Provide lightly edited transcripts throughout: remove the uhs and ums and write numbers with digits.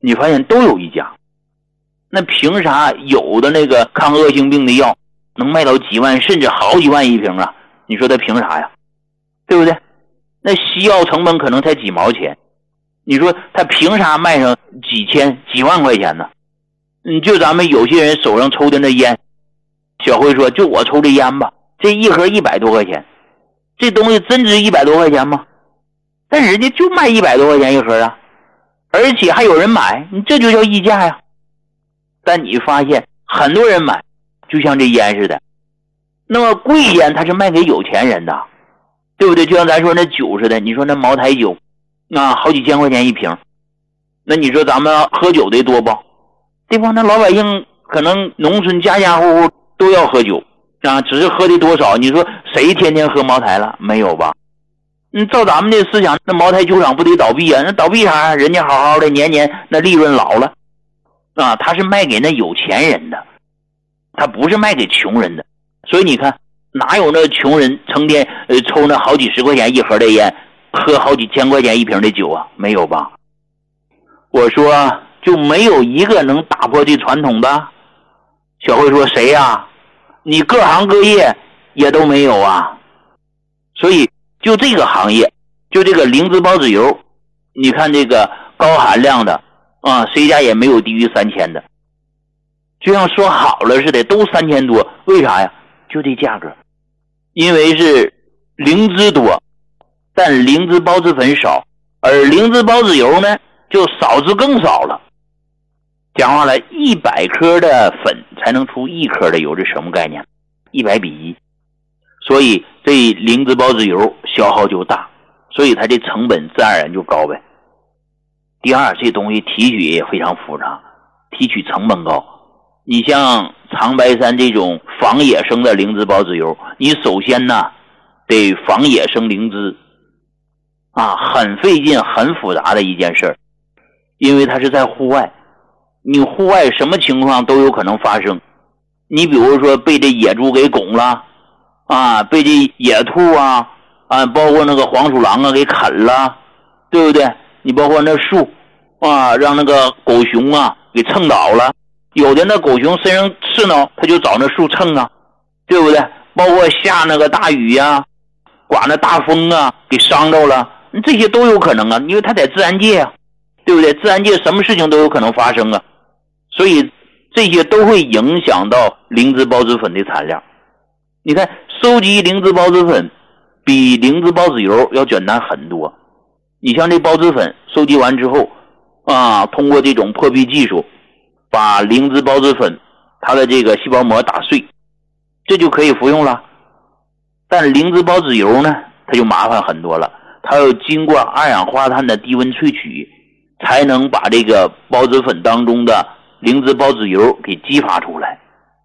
你发现都有溢价。那凭啥有的那个抗恶性病的药能卖到几万甚至好几万一瓶啊？你说他凭啥呀？对不对？那西药成本可能才几毛钱，你说他凭啥卖上几千几万块钱呢？就咱们有些人手上抽的那烟，小辉说就我抽的烟吧，这一盒100多块钱，这东西真值100多块钱吗？但人家就卖100多块钱一盒啊，而且还有人买，你这就叫溢价呀。但你发现很多人买，就像这烟似的，那么贵烟它是卖给有钱人的，对不对？就像咱说那酒似的，你说那茅台酒好几千块钱一瓶，那你说咱们喝酒的多不？对吧？那老百姓可能农村家家户户都要喝酒只是喝的多少，你说谁天天喝茅台了？没有吧？照咱们的思想，那茅台酒厂不得倒闭啊？那倒闭啥？人家好好的年年那利润老了他是卖给那有钱人的，他不是卖给穷人的。所以你看哪有那穷人成天抽那好几十块钱一盒的烟，喝好几千块钱一瓶的酒啊？没有吧？我说就没有一个能打破这传统的。小慧说谁呀？你各行各业也都没有啊。所以就这个行业，就这个灵芝孢子油，你看这个高含量的谁家也没有低于3000的，就像说好了似的，都3000多。为啥呀？就这价格，因为是灵芝多，但灵芝孢子粉少，而灵芝孢子油呢就少之更少了。讲话了，100颗的粉才能出1颗的油，这什么概念？100比1。所以这灵芝孢子油消耗就大，所以它这成本自然而然就高呗。第二，这东西提取也非常复杂，提取成本高。你像长白山这种仿野生的灵芝孢子油，你首先呢得仿野生灵芝很费劲很复杂的一件事，因为它是在户外，你户外什么情况都有可能发生。你比如说被这野猪给拱了被这野兔包括那个黄鼠狼给啃了，对不对？你包括那树让那个狗熊给蹭倒了，有的那狗熊身上刺挠，它就找那树蹭对不对？包括下那个大雨刮那大风给伤着了，这些都有可能因为它在自然界对不对？自然界什么事情都有可能发生所以这些都会影响到灵芝孢子粉的产量。你看收集灵芝孢子粉比灵芝孢子油要简单很多。你像这孢子粉收集完之后通过这种破壁技术把灵芝孢子粉它的这个细胞膜打碎，这就可以服用了。但灵芝孢子油呢它就麻烦很多了，它要经过二氧化碳的低温萃取，才能把这个孢子粉当中的灵芝孢子油给激发出来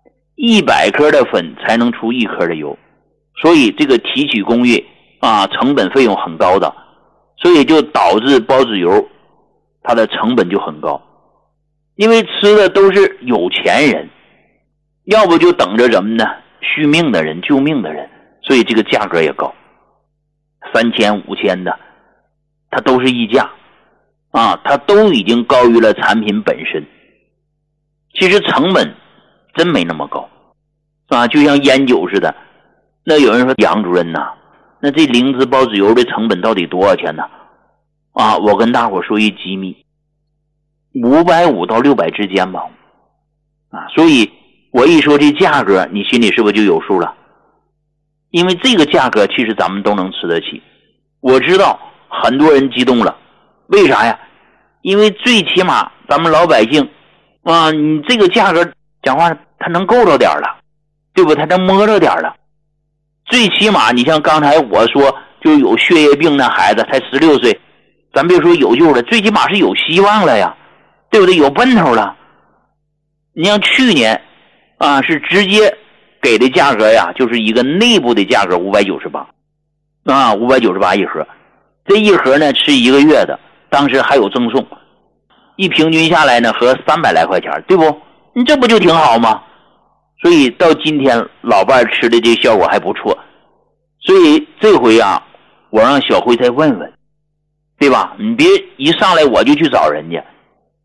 ，100颗的粉才能出1颗的油，所以这个提取工艺成本费用很高的，所以就导致孢子油它的成本就很高。因为吃的都是有钱人，要不就等着什么呢？续命的人救命的人，所以这个价格也高，3000、5000的它都是溢价它都已经高于了产品本身。其实成本真没那么高就像烟酒似的。那有人说杨主任那这灵芝孢子油的成本到底多少钱呢？我跟大伙说一机密，550到600之间吧所以我一说这价格，你心里是不是就有数了？因为这个价格其实咱们都能吃得起。我知道很多人激动了，为啥呀？因为最起码咱们老百姓你这个价格讲话他能够着点了，对不？他能摸着点了。最起码你像刚才我说就有血液病的孩子才16岁，咱别说有救了，最起码是有希望了呀，对不对？有奔头了。你像去年是直接给的价格呀，就是一个内部的价格598 598一盒，这一盒呢吃1个月的，当时还有赠送，一平均下来呢合300来块钱，对不？你这不就挺好吗？所以到今天老伴吃的这效果还不错，所以这回我让小辉再问问，对吧？你别一上来我就去找人家，